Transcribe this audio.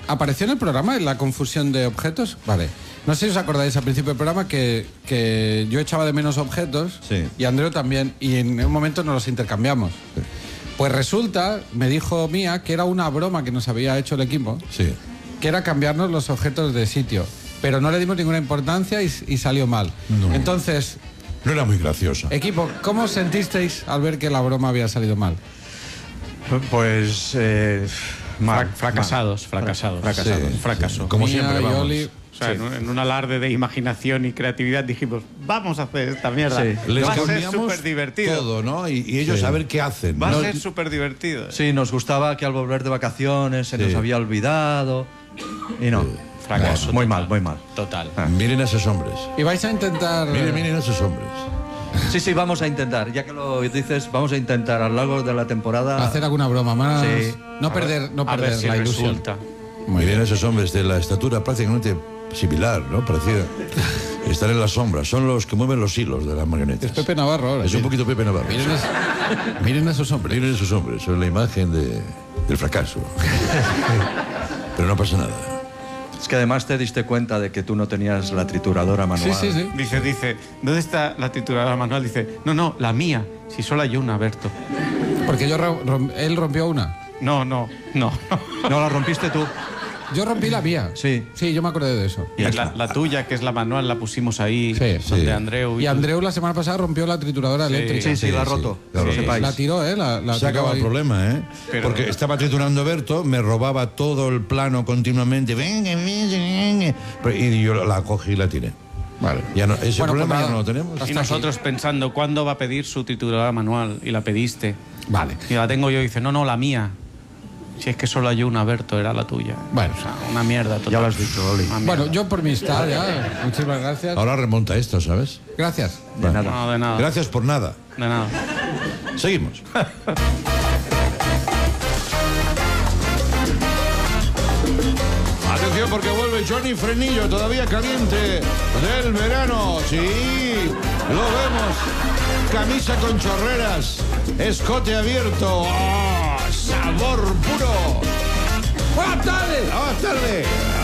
¿Apareció en el programa en la confusión de objetos? Vale. No sé si os acordáis al principio del programa que yo echaba de menos objetos y Andreu también, y en un momento nos los intercambiamos. Sí. Pues resulta, me dijo Mía, que era una broma que nos había hecho el equipo, que era cambiarnos los objetos de sitio. Pero no le dimos ninguna importancia y salió mal. No. Entonces... No era muy graciosa. Equipo, ¿cómo os sentisteis al ver que la broma había salido mal? Pues... fracasados. Un fracaso. Como Mía, siempre, vamos. Yoli, O sea, en un alarde de imaginación y creatividad dijimos, vamos a hacer esta mierda. Sí. Les Va a ser cambiamos súper divertido. todo, ¿no? Y ellos a ver qué hacen. Va ¿no? a ser súper divertido. Sí, nos gustaba que al volver de vacaciones se nos había olvidado. Y no. Fracaso. Muy total. mal, muy mal. Total. Miren a esos hombres. y vais a intentar... Miren a esos hombres. Sí, vamos a intentar. Ya que lo dices, vamos a intentar a lo largo de la temporada... hacer alguna broma más. Sí. No perder A ver si la ilusión. resulta. Miren a esos hombres de la estatura prácticamente similar, ¿no? Parecía estar en la sombra. Son los que mueven los hilos de las marionetas. Es Pepe Navarro ahora. Es un poquito Pepe Navarro. Miren a esos hombres. Miren a esos hombres. Son la imagen del fracaso. Pero no pasa nada. Es que además te diste cuenta de que tú no tenías la trituradora manual. Sí. Dice, ¿dónde está la trituradora manual? Dice, no, la mía. Si solo hay una, Berto. Porque él rompió una. No. No, la rompiste tú. Yo rompí la mía. Sí. Sí, yo me acordé de eso. Y la tuya, que es la manual, la pusimos ahí, donde Andreu... Y Andreu la semana pasada rompió la trituradora eléctrica. Sí, la ha roto. la roto. Sepáis. La tiró, la Se acaba el problema, ¿eh? Pero- Porque estaba triturando Berto, me robaba todo el plano continuamente. Y yo la cogí y la tiré. Vale. Ya no, ese Bueno, problema pues ya no nada. lo tenemos. Y nosotros pensando, ¿cuándo va a pedir su trituradora manual? Y la pediste. Vale. Y la tengo yo y dice, no, la mía. Si es que solo hay una, Berto, era la tuya. Bueno. O sea, una mierda total. Ya lo has dicho, Oli. Una mierda. Bueno, yo por mi está ya. Muchísimas gracias. Ahora remonta esto, ¿sabes? Gracias. De nada. No, de nada. Gracias por nada. De nada. Seguimos. Atención porque vuelve Johnny Frenillo, todavía caliente del verano. Sí, lo vemos. Camisa con chorreras, escote abierto. ¡Oh, sabor puro! ¡Buenas tardes! ¡Buenas tardes!